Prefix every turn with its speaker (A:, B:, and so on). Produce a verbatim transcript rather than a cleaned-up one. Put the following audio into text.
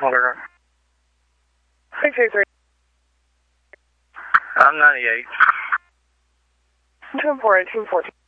A: six eight three.
B: I'm ninety-eight.
A: two four eight two fourteen.